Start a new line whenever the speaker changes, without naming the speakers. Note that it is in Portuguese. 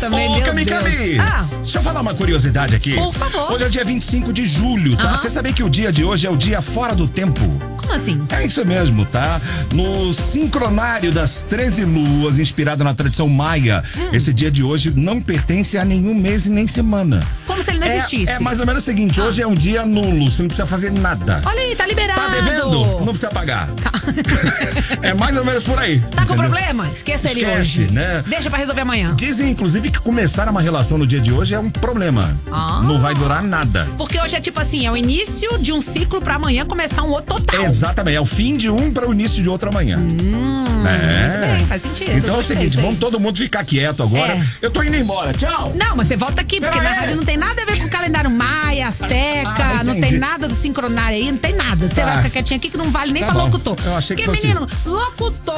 também,
Ô,
meu
Cami,
Deus.
deixa eu falar uma curiosidade aqui.
Por favor.
Hoje é o dia 25 de julho, tá? Você sabia que o dia de hoje é o dia fora do tempo?
Como assim?
É isso mesmo, tá? No sincronário das 13 luas, inspirado na tradição maia, esse dia de hoje não pertence a nenhum mês e nem semana.
Como se ele não existisse.
É mais ou menos o seguinte, hoje é um dia nulo, você não precisa fazer nada.
Olha aí, tá liberado.
Tá devendo? Não precisa pagar. É mais ou menos por aí.
Tá com
entendeu?
problema? Esquece ele
Esquece,
hoje.
né?
Deixa pra resolver amanhã.
Dizem, inclusive, que começar uma relação no dia de hoje é um problema. Não vai durar nada.
Porque hoje é tipo assim, é o início de um ciclo pra amanhã começar um outro total.
Exatamente, é o fim de um para o início de outro amanhã.
Bem, faz sentido.
Então é o seguinte, vamos todo mundo ficar quieto agora. Eu tô indo embora, tchau.
Não, mas você volta aqui, porque na rádio não tem nada a ver com o calendário maia, asteca, não tem nada do sincronário aí, não tem nada. Você vai ficar quietinho aqui que não vale nem pra
bom.
locutor.
Eu achei que
porque,
fosse...
menino, locutor